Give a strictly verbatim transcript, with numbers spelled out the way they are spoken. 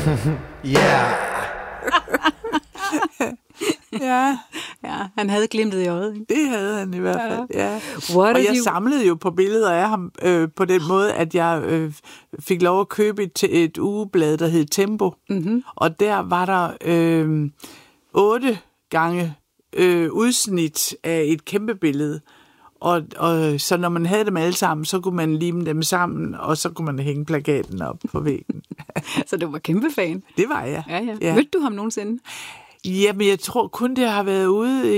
Yeah! Ja, Ja, han havde glimtet i øjet. Ikke? det havde han i hvert fald, ja. What Og are jeg you- samlede jo på billeder af ham øh, på den måde, at jeg øh, fik lov at købe et, et ugeblad, der hed Tempo. Mm-hmm. Og der var der øh, otte gange øh, udsnit af et kæmpe billede. Og, og så når man havde dem alle sammen, så kunne man lime dem sammen, og så kunne man hænge plakaten op på væggen. Så du var kæmpe fan. Det var jeg. Ja, ja. Ja. Mødte du ham nogensinde? Jamen, jeg tror kun, det har været ude